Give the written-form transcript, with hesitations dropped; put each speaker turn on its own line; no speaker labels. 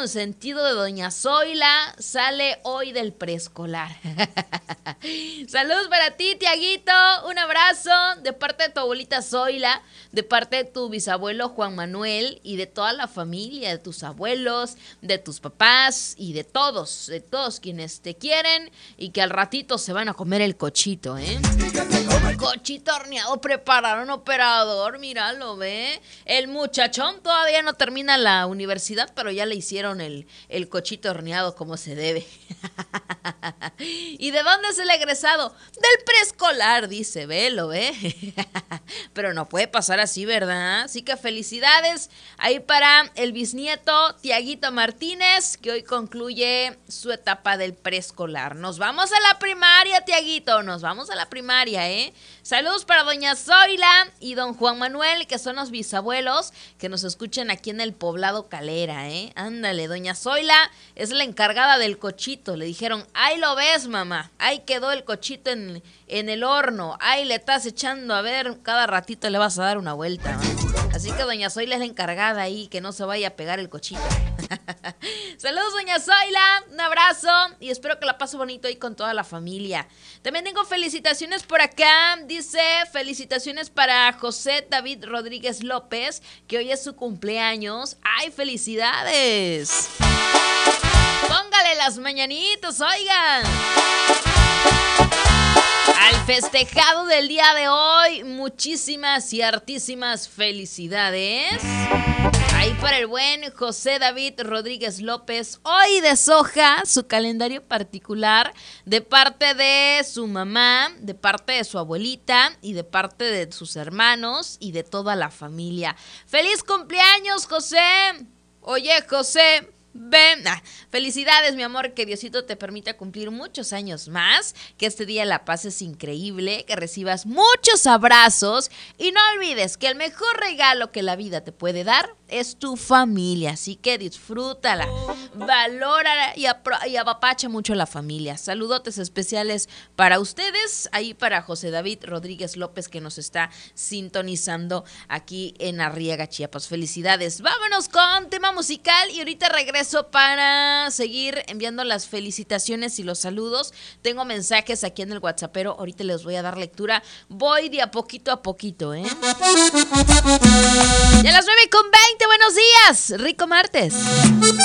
consentido de doña Zoila sale hoy del preescolar. Saludos para ti, Tiaguito. Un abrazo de parte de tu abuelita Zoila, de parte de tu bisabuelo Juan Manuel y de toda la familia, de tus abuelos, de tus papás y de todos quienes te quieren y que al ratito se van a comer el cochito, ¿eh? Cochito horneado prepararon operador, míralo, ¿ve? El muchachón todavía no termina la universidad, pero ya le hicieron el cochito horneado como se debe. ¿Y de dónde es el egresado? Del preescolar, dice, velo, ¿ve? Pero no puede pasar así, ¿verdad? Así que felicidades ahí para el bisnieto Tiaguito Martínez, que hoy concluye su etapa del preescolar. Nos vamos a la primaria, Tiaguito, nos vamos a la primaria, ¿eh? Saludos para doña Zoila y don Juan Manuel, que son los bisabuelos que nos escuchan aquí en el poblado Calera, ¿eh? Ándale, doña Zoila es la encargada del cochito. Le dijeron, ahí lo ves, mamá, ahí quedó el cochito en el horno, ahí le estás echando, a ver, cada ratito le vas a dar una vuelta, ¿no? Así que doña Zoila es la encargada ahí, que no se vaya a pegar el cochito. Saludos, doña Zoila, un abrazo y espero que la pase bonito ahí con toda la familia. También tengo felicitaciones por acá, dice felicitaciones para José David Rodríguez López, que hoy es su cumpleaños. ¡Ay, felicidades! Póngale las mañanitas, oigan. Al festejado del día de hoy, muchísimas y hartísimas felicidades. Ahí para el buen José David Rodríguez López, hoy deshoja su calendario particular de parte de su mamá, de parte de su abuelita y de parte de sus hermanos y de toda la familia. ¡Feliz cumpleaños, José! Oye, José, ven. Felicidades, mi amor, que Diosito te permita cumplir muchos años más, que este día la pases increíble, que recibas muchos abrazos y no olvides que el mejor regalo que la vida te puede dar es tu familia, así que disfrútala, valórala y apapacha mucho a la familia. Saludotes especiales para ustedes, ahí para José David Rodríguez López, que nos está sintonizando aquí en Arriaga, Chiapas. Felicidades. Vámonos con tema musical y ahorita regreso para seguir enviando las felicitaciones y los saludos. Tengo mensajes aquí en el WhatsAppero, ahorita les voy a dar lectura. Voy de a poquito, ¿eh? Ya las 9:20, buenos días, rico martes.